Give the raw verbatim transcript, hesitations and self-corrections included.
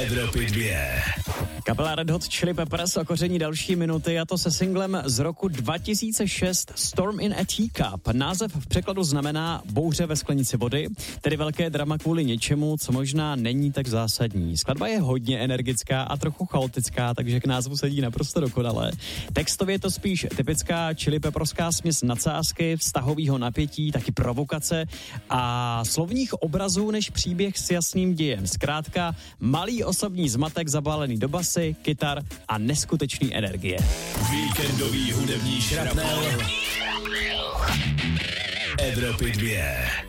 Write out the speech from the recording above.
Evropy dvě. Kapela Red Hot Chili Peppers okoření další minuty, a to se singlem z roku dva tisíce šest Storm in a Teacup. Název v překladu znamená bouře ve sklenici vody, tedy velké drama kvůli něčemu, co možná není tak zásadní. Skladba je hodně energická a trochu chaotická, takže k názvu sedí naprosto dokonale. Textově je to spíš typická Chili Pepperská směs nadsázky, vztahového napětí, taky provokace a slovních obrazů než příběh s jasným dějem. Zkrátka malý osobní zmatek zabalený do basy, kytar a neskutečný energie. Víkendový hudební šrapnel Evropy dvě.